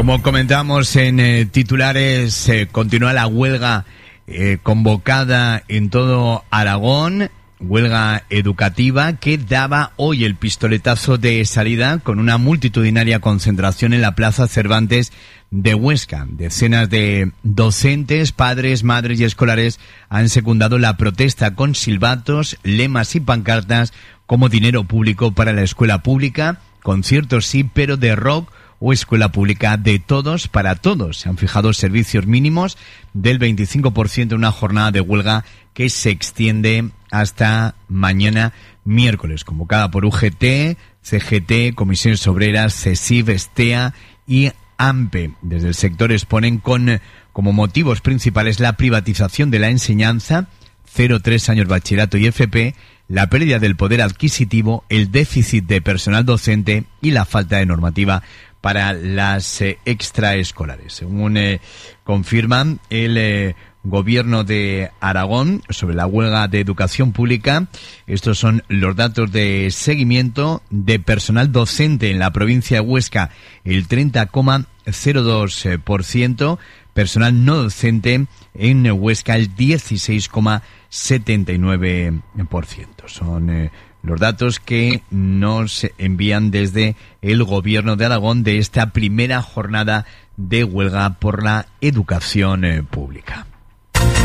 Como comentamos en titulares, continúa la huelga convocada en todo Aragón, huelga educativa que daba hoy el pistoletazo de salida con una multitudinaria concentración en la Plaza Cervantes de Huesca. Decenas de docentes, padres, madres y escolares han secundado la protesta con silbatos, lemas y pancartas como dinero público para la escuela pública, conciertos sí, pero de rock o escuela pública de todos para todos. Se han fijado servicios mínimos del 25% en una jornada de huelga que se extiende hasta mañana miércoles, convocada por UGT, CGT, Comisiones Obreras, CESIF, STEA y AMPE. Desde el sector exponen como motivos principales la privatización de la enseñanza, 0-3 años bachillerato y FP, la pérdida del poder adquisitivo, el déficit de personal docente y la falta de normativa para las extraescolares. Según confirman el Gobierno de Aragón sobre la huelga de educación pública, estos son los datos de seguimiento de personal docente en la provincia de Huesca, el 30,02%, personal no docente en Huesca el 16,79%. Son los datos que nos envían desde el Gobierno de Aragón de esta primera jornada de huelga por la educación pública.